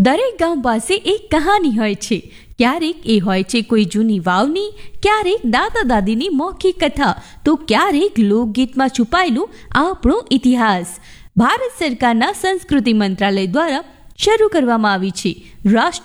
દરેક ગામ પાસે એક કહાની હોય છે. ક્યારેક એ હોય છે કોઈ જૂની વાવની, ક્યારેક દાદા દાદીની મૌખિક કથા, તો ક્યારેક લોકગીતમાં છુપાયેલું આપણો ઇતિહાસ. ભારત સરકારના સંસ્કૃતિ મંત્રાલય દ્વારા શરૂ કરવામાં આવી છે રાષ્ટ્રીય